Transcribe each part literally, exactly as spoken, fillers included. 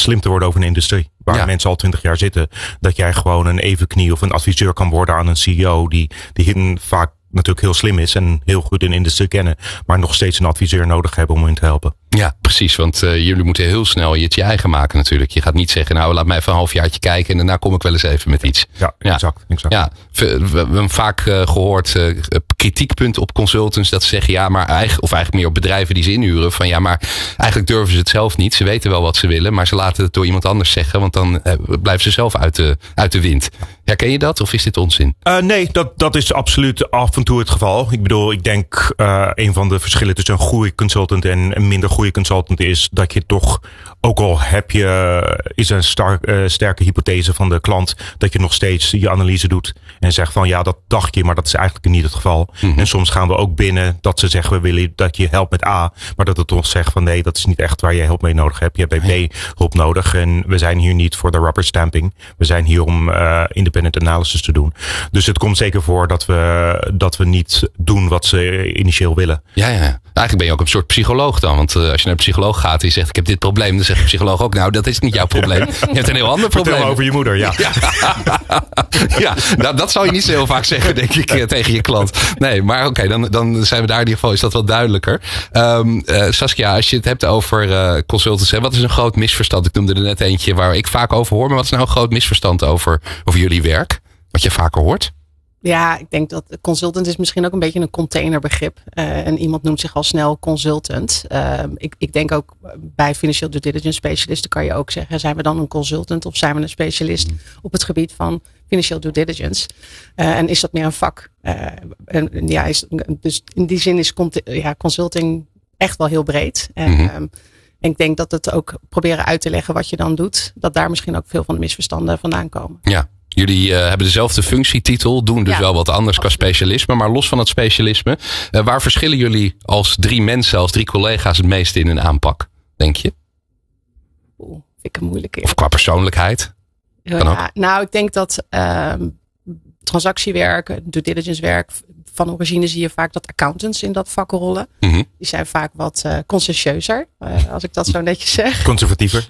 slim te worden over een industrie. Waar ja. mensen al twintig jaar zitten. Dat jij gewoon een evenknie of een adviseur kan worden aan een C E O. Die, die vaak natuurlijk heel slim is en heel goed in de industrie kennen. Maar nog steeds een adviseur nodig hebben om hen te helpen. Ja, precies. Want uh, jullie moeten heel snel je het je eigen maken natuurlijk. Je gaat niet zeggen, nou laat mij even een halfjaartje kijken en daarna kom ik wel eens even met iets. Ja, ja. exact. exact. Ja, we, we hebben vaak uh, gehoord uh, kritiekpunten op consultants dat ze zeggen, ja, maar eigenlijk, of eigenlijk meer op bedrijven die ze inhuren, van ja, maar eigenlijk durven ze het zelf niet. Ze weten wel wat ze willen, maar ze laten het door iemand anders zeggen, want dan uh, blijven ze zelf uit de, uit de wind. Herken je dat of is dit onzin? Uh, nee, dat, dat is absoluut af en toe het geval. Ik bedoel, ik denk uh, een van de verschillen tussen een goede consultant en een minder goede consultant is dat je toch, ook al heb je, is een star, uh, sterke hypothese van de klant, dat je nog steeds je analyse doet en zegt van ja, dat dacht je, maar dat is eigenlijk niet het geval. Mm-hmm. En soms gaan we ook binnen dat ze zeggen, we willen dat je helpt met A, maar dat het toch zegt van nee, dat is niet echt waar je hulp mee nodig hebt. Je hebt bij B hulp nodig en we zijn hier niet voor de rubber stamping. We zijn hier om uh, independent analysis te doen. Dus het komt zeker voor dat we, dat we niet doen wat ze initieel willen. Ja, ja. Eigenlijk ben je ook een soort psycholoog dan, want uh, als je naar een psycholoog gaat en je zegt ik heb dit probleem, dan zegt de psycholoog ook nou dat is niet jouw probleem. Je hebt een heel ander probleem. Vertel over je moeder, ja. Ja, ja nou, dat zou je niet zo heel vaak zeggen denk ik tegen je klant. Nee, maar oké, okay, dan, dan zijn we daar in ieder geval, is dat wel duidelijker. Um, uh, Saskia, als je het hebt over uh, consultants, hè, wat is een groot misverstand? Ik noemde er net eentje waar ik vaak over hoor, maar wat is nou een groot misverstand over, over jullie werk? Wat je vaker hoort? Ja, ik denk dat consultant is misschien ook een beetje een containerbegrip. Uh, en iemand noemt zich al snel consultant. Uh, ik, ik denk ook bij financieel due diligence specialisten kan je ook zeggen, zijn we dan een consultant of zijn we een specialist mm. op het gebied van financieel due diligence? Uh, en is dat meer een vak? Uh, en, ja, is, dus in die zin is cont- ja, consulting echt wel heel breed. En, mm-hmm. um, en ik denk dat het ook proberen uit te leggen wat je dan doet, dat daar misschien ook veel van de misverstanden vandaan komen. Ja. Jullie uh, hebben dezelfde functietitel, doen dus ja, wel wat anders absoluut. Qua specialisme. Maar los van het specialisme, uh, waar verschillen jullie als drie mensen, als drie collega's het meeste in hun aanpak, denk je? Oeh, vind ik een moeilijke. Of qua persoonlijkheid? Ja, nou, ik denk dat uh, transactiewerk, due diligence werk, van origine zie je vaak dat accountants in dat vak rollen. Mm-hmm. Die zijn vaak wat uh, conscientieuzer, uh, als ik dat zo netjes zeg. Conservatiever.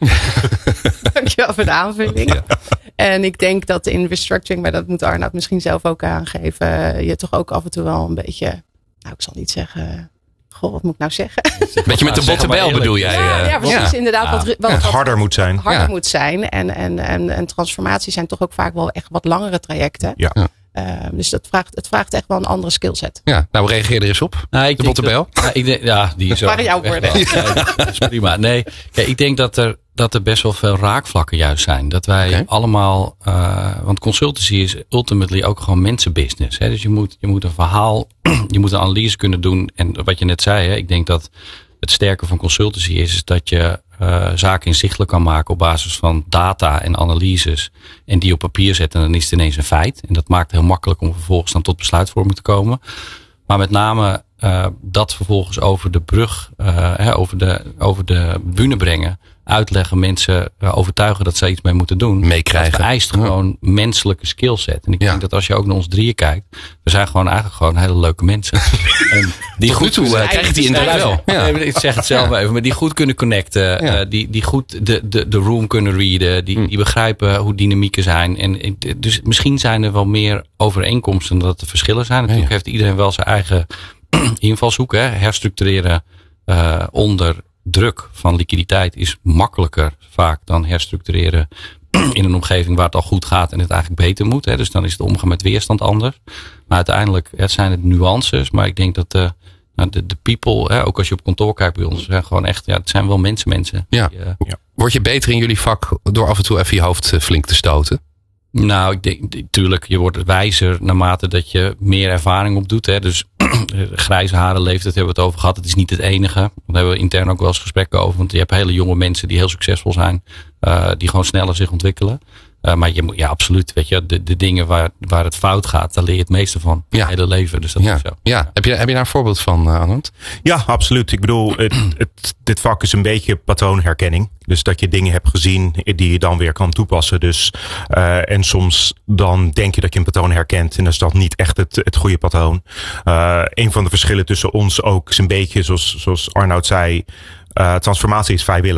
Dankjewel voor de aanvulling. Ja. En ik denk dat in restructuring, maar dat moet Arnoud misschien zelf ook aangeven, je toch ook af en toe wel een beetje, nou ik zal niet zeggen, goh, wat moet ik nou zeggen? Beetje met de botte bijl bedoel jij? Ja, ja precies, ja. inderdaad. Wat, wat, wat harder moet zijn. Harder ja. moet zijn. En, en, en, en transformaties zijn toch ook vaak wel echt wat langere trajecten. Ja. ja. Uh, dus dat vraagt, het vraagt echt wel een andere skillset. Ja, nou reageer er eens op. Nou, ik de bottebel. Ja, ik denk, ja, die is dat waren jouw woorden. Ja, dat is prima. Nee, kijk, ik denk dat er, dat er best wel veel raakvlakken juist zijn. Dat wij okay. allemaal, uh, want consultancy is ultimately ook gewoon mensenbusiness. Hè? Dus je moet, je moet een verhaal, je moet een analyse kunnen doen. En wat je net zei, hè, ik denk dat het sterke van consultancy is, is dat je uh, zaken inzichtelijk kan maken op basis van data en analyses. En die op papier zetten en dan is het ineens een feit. En dat maakt het heel makkelijk om vervolgens dan tot besluitvorming te komen. Maar met name uh, dat vervolgens over de brug, uh, hè, over de, over de bühne brengen. Uitleggen, mensen uh, overtuigen dat ze iets mee moeten doen. Meekrijgen. Dat vereist gewoon ja. menselijke skillset. En ik ja. denk dat als je ook naar ons drieën kijkt. We zijn gewoon eigenlijk gewoon hele leuke mensen. En die Tot goed toe uh, krijg je die in de wel. Ja. Ik zeg het zelf even. Maar die goed kunnen connecten. Ja. Uh, die, die goed de, de, de room kunnen readen. Die, mm. die begrijpen hoe dynamieken zijn. En, dus misschien zijn er wel meer overeenkomsten dan dat er verschillen zijn. Natuurlijk ja. heeft iedereen wel zijn eigen invalshoek. Hè. Herstructureren uh, onder druk van liquiditeit is makkelijker vaak dan herstructureren in een omgeving waar het al goed gaat en het eigenlijk beter moet. Hè. Dus dan is het omgaan met weerstand anders. Maar uiteindelijk het zijn het nuances. Maar ik denk dat de, de, de people, hè, ook als je op kantoor kijkt bij ons, zijn gewoon echt, ja, het zijn wel mensen, mensen. Ja. Die, uh, ja. Word je beter in jullie vak door af en toe even je hoofd flink te stoten? Nou, ik denk, tuurlijk, je wordt wijzer naarmate dat je meer ervaring opdoet. Hè. Dus grijze haren leeftijd hebben we het over gehad. Het is niet het enige. Daar hebben we intern ook wel eens gesprekken over. Want je hebt hele jonge mensen die heel succesvol zijn. Uh, die gewoon sneller zich ontwikkelen. Uh, maar je moet, ja, absoluut. Weet je, de, de dingen waar, waar het fout gaat, daar leer je het meeste van. Ja. Het hele leven. Dus dat ja. is zo. Ja. Heb je, heb je daar een voorbeeld van, uh, Arnold? Ja, absoluut. Ik bedoel, het, het, dit vak is een beetje patroonherkenning. Dus dat je dingen hebt gezien die je dan weer kan toepassen. Dus, uh, en soms dan denk je dat je een patroon herkent. En dat is dan niet echt het, het goede patroon. Uh, een van de verschillen tussen ons ook is een beetje, zoals, zoals Arnoud zei, uh, transformatie is vrijwillig.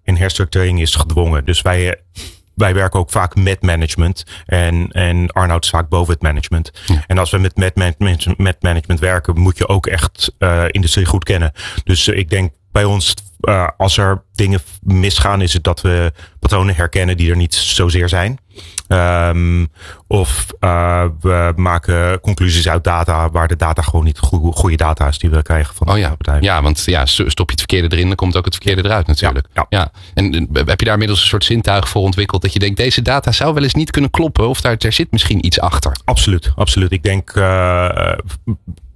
en herstructurering is gedwongen. Dus wij, wij werken ook vaak met management. En, en Arnoud is vaak boven het management. Ja. En als we met, met, met, met management werken, moet je ook echt uh, industrie goed kennen. Dus uh, ik denk bij ons, uh, als er dingen misgaan, is het dat we patronen herkennen die er niet zozeer zijn. Um, of uh, we maken conclusies uit data waar de data gewoon niet goede, goede data is die we krijgen van de oh ja. bedrijven. Ja, want ja, stop je het verkeerde erin, dan komt ook het verkeerde eruit natuurlijk. Ja, ja. ja. En heb je daar inmiddels een soort zintuig voor ontwikkeld dat je denkt, deze data zou wel eens niet kunnen kloppen of daar, daar zit misschien iets achter? Absoluut, absoluut. Ik denk, uh, de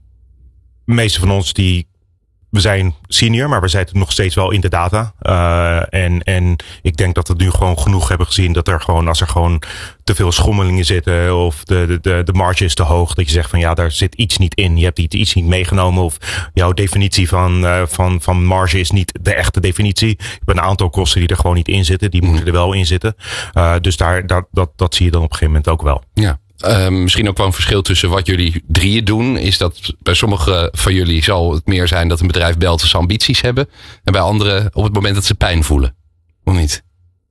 meeste van ons die we zijn senior, maar we zitten nog steeds wel in de data. Uh, en, en ik denk dat we nu gewoon genoeg hebben gezien dat er gewoon, als er gewoon te veel schommelingen zitten of de, de, de marge is te hoog, dat je zegt van ja, daar zit iets niet in. Je hebt iets niet meegenomen of jouw definitie van, uh, van, van marge is niet de echte definitie. Je hebt een aantal kosten die er gewoon niet in zitten. Die moeten er wel in zitten. Uh, dus daar, dat, dat, dat zie je dan op een gegeven moment ook wel. Ja. Uh, misschien ook wel een verschil tussen wat jullie drieën doen. Is dat bij sommige van jullie zal het meer zijn dat een bedrijf belt als ze ambities hebben. En bij anderen op het moment dat ze pijn voelen. Of niet?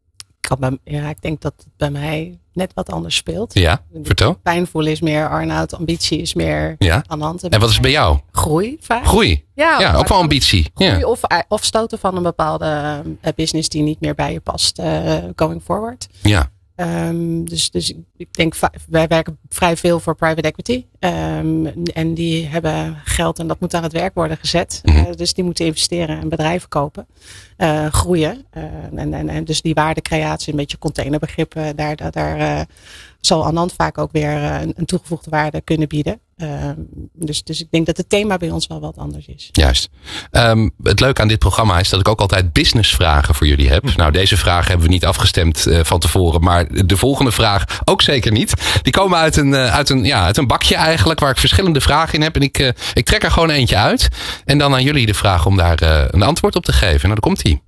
Ja, ik denk dat het bij mij net wat anders speelt. Ja, vertel. Pijn voelen is meer Arnoud, ambitie is meer ja. aan de hand. En wat is bij jou? Groei vaak. Groei? Ja, ja ook wel ambitie. Groei ja. of, of stoten van een bepaalde uh, business die niet meer bij je past uh, going forward. Ja. Um, dus, dus ik denk, wij werken vrij veel voor private equity. Um, en die hebben geld en dat moet aan het werk worden gezet. Mm-hmm. Uh, dus die moeten investeren en bedrijven kopen. Uh, groeien. Uh, en, en, en dus die waardecreatie, een beetje containerbegrip. Daar, daar, daar uh, zal Anand vaak ook weer uh, een, een toegevoegde waarde kunnen bieden. Uh, dus, dus ik denk dat het thema bij ons wel wat anders is. Juist. Um, het leuke aan dit programma is dat ik ook altijd businessvragen voor jullie heb. Nou, deze vragen hebben we niet afgestemd uh, van tevoren. Maar de volgende vraag ook zeker niet. Die komen uit een, uh, uit een, ja, uit een bakje eigenlijk waar ik verschillende vragen in heb. En ik, uh, ik trek er gewoon eentje uit. En dan aan jullie de vraag om daar uh, een antwoord op te geven. Nou, daar komt ie.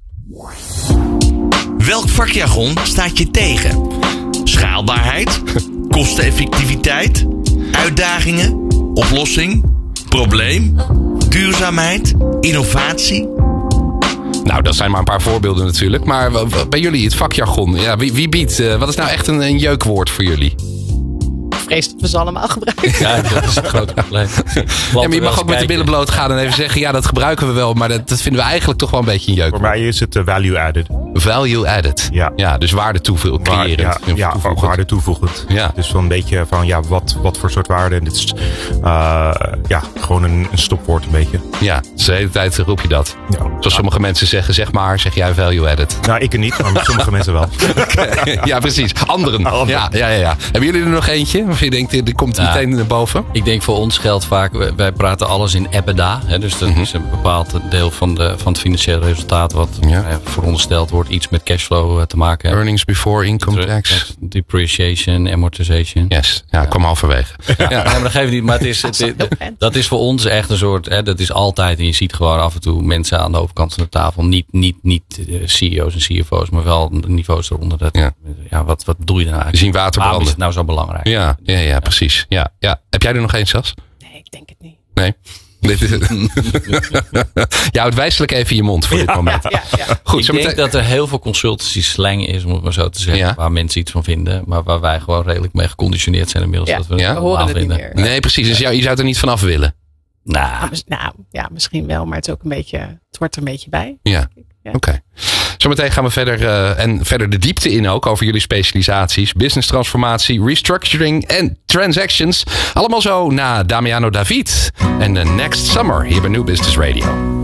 Welk vakjargon staat je tegen? Schaalbaarheid? Kosteneffectiviteit? Uitdagingen? Oplossing? Probleem? Duurzaamheid? Innovatie? Nou, dat zijn maar een paar voorbeelden natuurlijk. Maar bij jullie, het vakjargon. Ja, wie, wie biedt? Uh, wat is nou echt een, een jeukwoord voor jullie? Ik vrees dat we ze allemaal gebruiken. Ja, dat is het grote probleem. Ja, maar je mag ook met de billen bloot gaan en even zeggen, ja, dat gebruiken we wel. Maar dat, dat vinden we eigenlijk toch wel een beetje een jeukwoord. Voor mij is het uh, value added. Value added. Ja, ja dus waarde toevoegend. Creërend. Ja, ja toevoegend. waarde toevoegend. Ja. Dus van een beetje van, ja, wat, wat voor soort waarde. En dit is uh, ja, gewoon een, een stopwoord een beetje. Ja, dus de hele tijd roep je dat. Ja. Zoals sommige mensen zeggen, zeg maar, zeg jij value added. Nou, ik er niet, maar sommige mensen wel. Okay. Ja, precies. Anderen. Anderen. Ja, ja, ja, ja. Hebben jullie er nog eentje? Of je denkt, die komt ja, meteen naar boven? Ik denk voor ons geldt vaak, wij praten alles in EBITDA. Hè, dus dat mm-hmm. is een bepaald deel van, de, van het financiële resultaat wat ja. eh, verondersteld wordt iets met cashflow te maken hebben. Earnings before income tax. Depreciation, amortization. Yes, ja, ik kwam halverwege. Ja, ja. Nee, maar dat geeft niet. Maar het is, het, het, dat is voor ons echt een soort, hè, dat is altijd, en je ziet gewoon af en toe mensen aan de overkant van de tafel, niet, niet, niet C E O's en C F O's, maar wel niveaus eronder. Dat, ja. Ja, wat, wat bedoel je nou eigenlijk? We zien water branden. Waarom is het nou zo belangrijk? Ja, ja, ja, precies. Ja, ja. Heb jij er nog één, Sas? Nee, ik denk het niet. Nee? Je houdt wijselijk even je mond voor ja, dit moment. Ja, ja. Goed, ik denk meteen... dat er heel veel consultancy slang is, om het maar zo te zeggen. Ja. Waar mensen iets van vinden. Maar waar wij gewoon redelijk mee geconditioneerd zijn inmiddels. Ja. Dat we, ja. we horen het niet meer. Nee, precies. Dus jou, je zou er niet vanaf willen. Nou. nou, ja, misschien wel. Maar het is ook een beetje, het hoort er een beetje bij. Ja. Ja. Oké. Okay. Zometeen gaan we verder uh, en verder de diepte in ook over jullie specialisaties. Business transformatie, restructuring en transactions. Allemaal zo na Damiano David en uh, Next Summer hier bij New Business Radio.